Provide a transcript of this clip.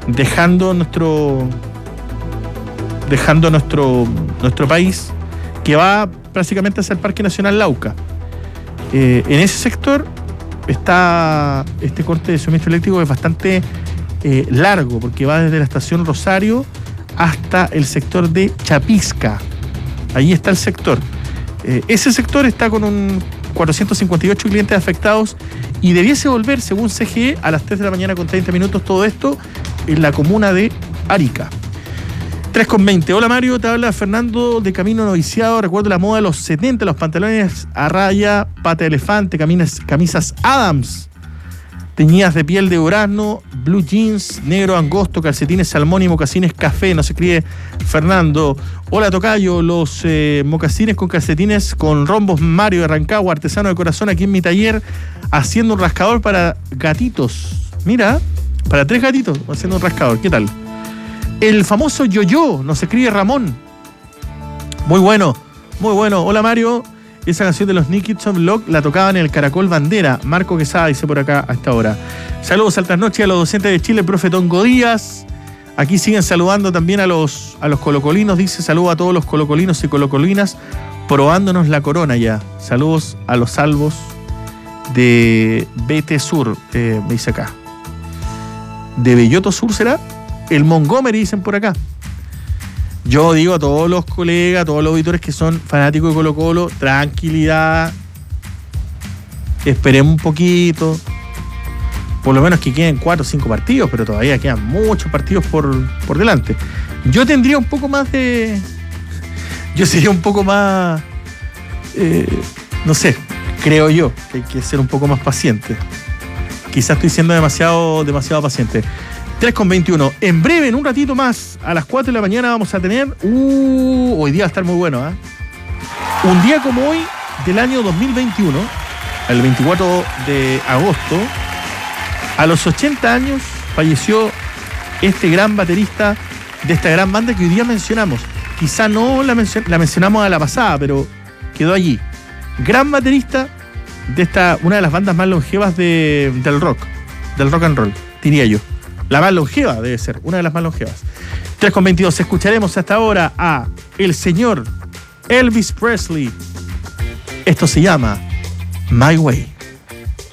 dejando nuestro país, que va prácticamente hacia el Parque Nacional Lauca. En ese sector está este corte de suministro eléctrico, que es bastante largo, porque va desde la estación Rosario hasta el sector de Chapisca. Ahí está el sector. Ese sector está con un 458 clientes afectados y debiese volver, según CGE, a las 3 de la mañana con 30 minutos, todo esto en la comuna de Arica. 3:20. Hola Mario, te habla Fernando de Camino Noviciado. Recuerdo la moda de los 70, los pantalones a raya, pata de elefante, camisas Adams, teñidas de piel de durazno, blue jeans, negro angosto, calcetines salmón y mocasines café. No se escribe Fernando. Hola tocayo, los mocasines con calcetines con rombos Mario de Rancagua, artesano de corazón, aquí en mi taller, haciendo un rascador para gatitos. Mira, para 3 gatitos, haciendo un rascador. ¿Qué tal? El famoso yo-yo, nos escribe Ramón. Muy bueno, muy bueno. Hola Mario, esa canción de los New Kids on the Block la tocaban en el Caracol Bandera. Marco Quesada dice por acá a esta hora. Saludos altas noches a los docentes de Chile, el profe Tongo Díaz. Aquí siguen saludando también a los colocolinos. Dice saludos a todos los colocolinos y colocolinas probándonos la corona ya. Saludos a los salvos de BT Sur, me dice acá. ¿De Belloto Sur será? El Montgomery, dicen por acá. Yo digo a todos los colegas, a todos los auditores que son fanáticos de Colo-Colo, tranquilidad, esperemos un poquito, por lo menos que queden 4 o 5 partidos, pero todavía quedan muchos partidos por delante. Yo tendría un poco más de... Yo sería un poco más... no sé, creo yo que hay que ser un poco más paciente. Quizás estoy siendo demasiado paciente. 3:21. En breve, en un ratito más, a las 4 de la mañana vamos a tener... hoy día va a estar muy bueno, ¿eh? Un día como hoy del año 2021, el 24 de agosto, a los 80 años falleció este gran baterista de esta gran banda que hoy día mencionamos. Quizá no la mencionamos a la pasada, pero quedó allí. Gran baterista de esta, una de las bandas más longevas del rock and roll, diría yo. La más longeva debe ser, una de las más longevas. 3:22. Escucharemos hasta ahora a el señor Elvis Presley. Esto se llama My Way.